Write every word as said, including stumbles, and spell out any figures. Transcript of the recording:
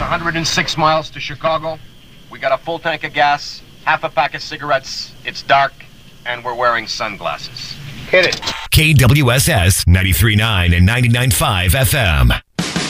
one hundred six miles to Chicago. We got a full tank of gas, half a pack of cigarettes. It's dark, and we're wearing sunglasses. Hit it. K W S S ninety-three point nine and ninety-nine point five F M.